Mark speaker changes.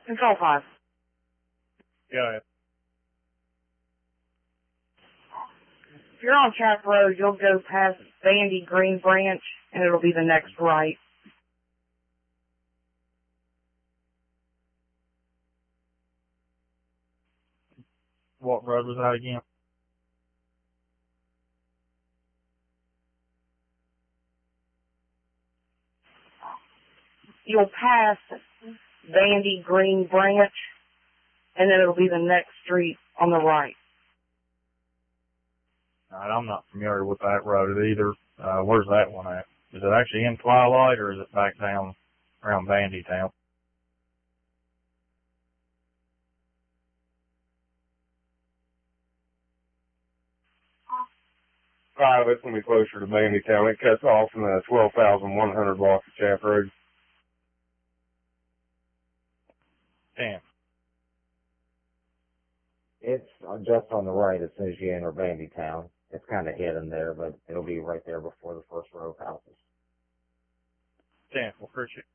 Speaker 1: Control 5.
Speaker 2: Go ahead.
Speaker 1: If you're on Chaff Road, you'll go past Bandy Green Branch, and it'll be the next right.
Speaker 2: What road was that again?
Speaker 1: You'll pass Bandy Green Branch, and then it'll be the next street on the right.
Speaker 2: All right, I'm not familiar with that road either. Where's that one at? Is it actually in Twilight, or is it back down around Bandy Town?
Speaker 3: It's going to be closer to Bandy Town. It cuts off in the 12,100 block of Chaff Road.
Speaker 2: 10.
Speaker 4: It's just on the right as soon as you enter Bandy Town. It's kind of hidden there, but it'll be right there before the first row of houses.
Speaker 2: 10. Well, appreciate it.